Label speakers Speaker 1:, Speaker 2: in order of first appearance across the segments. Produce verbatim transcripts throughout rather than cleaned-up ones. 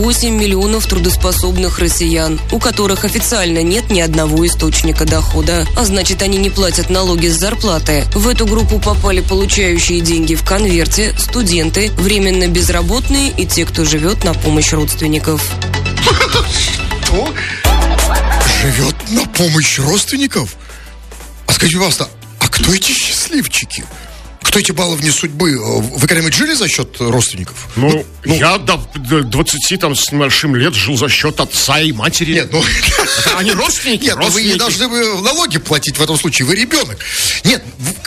Speaker 1: восемь миллионов трудоспособных россиян, у которых официально нет ни одного источника дохода, а значит, они не платят налоги с зарплаты. В эту группу попали получающие деньги в конверте, студенты, временно безработные и те, кто живет на помощь родственников.
Speaker 2: Что? Живет на помощь родственников? А скажите, пожалуйста, а кто эти счастливчики? Кто эти баловни судьбы? Вы когда-нибудь жили за счет родственников?
Speaker 3: Ну,
Speaker 2: вот, ну
Speaker 3: я до двадцати там с небольшим лет жил за счет отца и матери.
Speaker 2: Нет, ну...
Speaker 3: Это они родственники?
Speaker 2: Нет, но вы не должны налоги платить в этом случае, вы ребенок. Нет,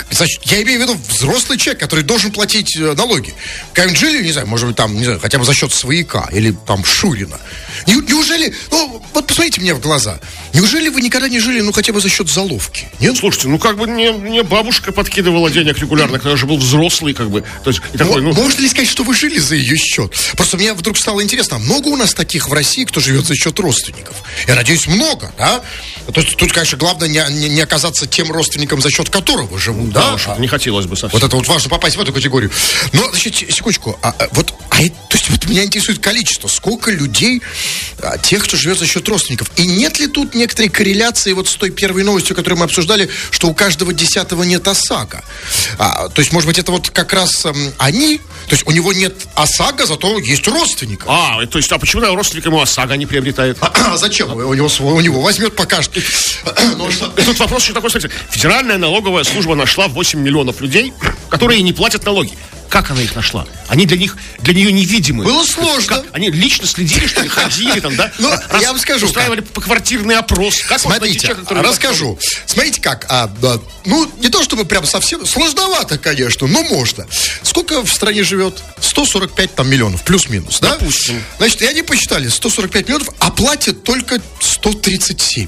Speaker 2: я имею в виду взрослый человек, который должен платить налоги. Когда-нибудь жили, не знаю, может быть, там, не знаю, хотя бы за счет свояка или там Шурина. Неужели, ну, вот посмотрите мне в глаза. Неужели вы никогда не жили, ну, хотя бы за счет заловки? Нет?
Speaker 3: Слушайте, ну, как бы мне, мне бабушка подкидывала денег регулярно, когда я уже был взрослый, как бы. То есть, и такой, ну...
Speaker 2: Можно ли сказать, что вы жили за ее счет? Просто мне вдруг стало интересно, много у нас таких в России, кто живет за счет родственников? Я надеюсь, много, да? То есть, тут, конечно, главное не, не, не оказаться тем родственником, за счет которого живут, да?
Speaker 3: Да, уж, а, не хотелось бы совсем.
Speaker 2: Вот это вот важно попасть в эту категорию. Но, значит, секундочку, а, вот, а, то есть, вот меня интересует количество, сколько людей, а, тех, кто живет за счет родственников. И нет ли тут некоторой корреляции вот с той первой новостью, которую мы обсуждали, что у каждого десятого нет ОСАГО? А, то есть, может быть, это вот как раз эм, они, то есть у него нет ОСАГО, зато есть родственник.
Speaker 3: А, то есть, а почему родственник ему ОСАГО не приобретает?
Speaker 2: А, а зачем? У него, у него возьмет, покажет.
Speaker 3: И тут вопрос еще такой, смотрите. Федеральная налоговая служба нашла восемь миллионов людей, которые не платят налоги. Как она их нашла? Они для них, для нее невидимы.
Speaker 2: Было сложно.
Speaker 3: Как? Они лично следили, что ли, ходили там, да?
Speaker 2: Ну, Раз, я вам скажу.
Speaker 3: Устраивали поквартирный опрос. Как
Speaker 2: Смотрите, человека, расскажу. Так... Смотрите как. А, да, ну, не то чтобы прям совсем сложновато, конечно, но можно. Сколько в стране живет? сто сорок пять там, миллионов, плюс-минус, да?
Speaker 3: Допустим.
Speaker 2: Значит, и они посчитали, сто сорок пять миллионов, а платят только сто тридцать семь.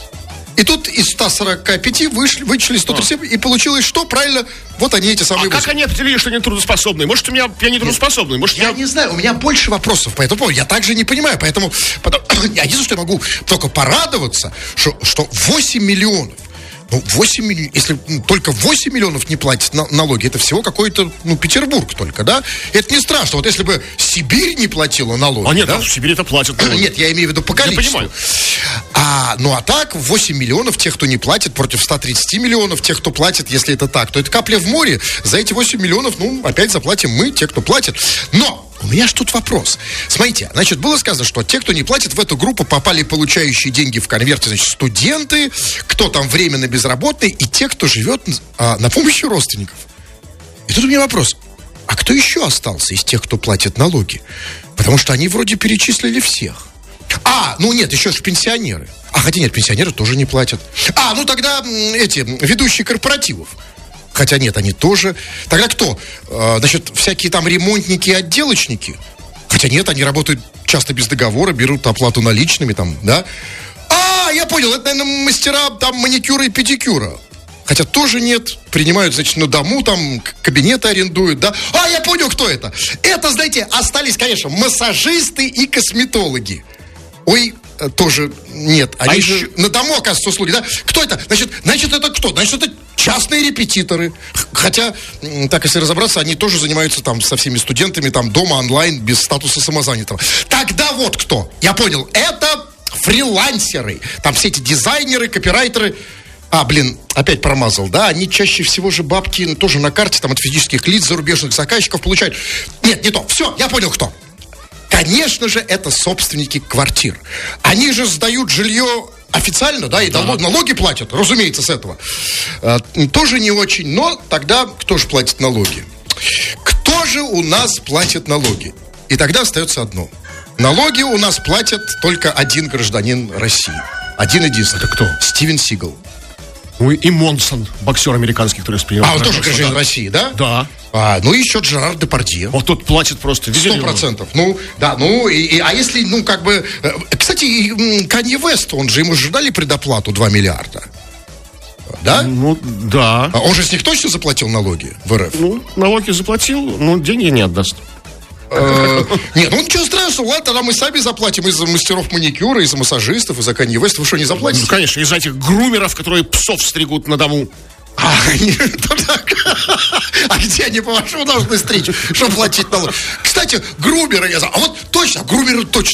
Speaker 2: И тут из ста сорока пяти вышли, вычли сто тридцать семь, а. И получилось что? Правильно, вот они эти самые...
Speaker 3: А как они определили, что они трудоспособные? Может, у меня я не трудоспособный? Может,
Speaker 2: я,
Speaker 3: я
Speaker 2: не знаю, у меня больше вопросов по этому поводу. Я также не понимаю, поэтому... Потом, я единственное, что я могу только порадоваться, что, что восемь миллионов. Ну, восемь миллионов, если ну, только восемь миллионов не платят на, налоги, это всего какой-то, ну, Петербург только, да? Это не страшно. Вот если бы Сибирь не платила налоги,
Speaker 3: а нет,
Speaker 2: да?
Speaker 3: в Сибири это платят налоги.
Speaker 2: Нет, я имею в виду по количеству.
Speaker 3: Я понимаю.
Speaker 2: А, ну, а так, восемь миллионов тех, кто не платит, против ста тридцати миллионов тех, кто платит, если это так, то это капля в море. За эти восемь миллионов, ну, опять заплатим мы, те, кто платит. Но у меня ж тут вопрос. Смотрите, значит, было сказано, что те, кто не платит, в эту группу попали получающие деньги в конверте, значит, студенты, кто там временно безработный, и те, кто живет а, на помощи родственников. И тут у меня вопрос. А кто еще остался из тех, кто платит налоги? Потому что они вроде перечислили всех. А, ну нет, еще же пенсионеры. А хотя нет, пенсионеры тоже не платят. А, ну тогда эти, ведущие корпоративов. Хотя нет, они тоже. Тогда кто? А, значит, всякие там ремонтники и отделочники. Хотя нет, они работают часто без договора, берут оплату наличными там, да. А, я понял, это, наверное, мастера там маникюра и педикюра. Хотя тоже нет, принимают, значит, на дому, там, кабинеты арендуют, да. А, я понял, кто это. Это, знаете, остались, конечно, массажисты и косметологи. Ой, тоже нет. Они а же еще... на дому, оказывается, услуги, да? Кто это? Значит, значит, это кто? Значит, это частные репетиторы. Хотя, так, если разобраться, они тоже занимаются там со всеми студентами, там, дома, онлайн, без статуса самозанятого. Тогда вот кто. Я понял, это фрилансеры. Там все эти дизайнеры, копирайтеры. А, блин, опять промазал, да? Они чаще всего же бабки тоже на карте, там, от физических лиц, зарубежных заказчиков получают. Нет, не то. Все, я понял, кто. Конечно же, это собственники квартир. Они же сдают жилье официально, да, и да. налоги платят, разумеется, с этого. А, тоже не очень, но тогда кто же платит налоги? Кто же у нас платит налоги? И тогда остается одно. Налоги у нас платят только один гражданин России. Один единственный.
Speaker 3: Это кто?
Speaker 2: Стивен Сигал.
Speaker 3: Ну и Монсон, боксер американский, который принял.
Speaker 2: А, он тоже гражданин России, да?
Speaker 3: Да.
Speaker 2: А, ну, еще Жерар Депардье.
Speaker 3: Вот тут платит просто.
Speaker 2: Сто процентов. Ну, да, ну, и, и, а если, ну, как бы... Кстати, Канье Вест, он же, ему же дали предоплату два миллиарда. Да?
Speaker 3: Ну, да.
Speaker 2: А он же с них точно заплатил налоги в эр эф?
Speaker 3: Ну, налоги заплатил, но деньги не отдаст.
Speaker 2: Нет, ну ничего страшного, ладно, тогда мы сами заплатим из-за мастеров маникюра, из-за массажистов, из-за Канье Веста. Вы что, не заплатите?
Speaker 3: Ну, конечно, из-за этих грумеров, которые псов стригут на дому.
Speaker 2: А, а где они, по-вашему, должны стричь, чтобы платить налоги? Кстати, грумеры, я знаю, а вот точно, грумеры точно.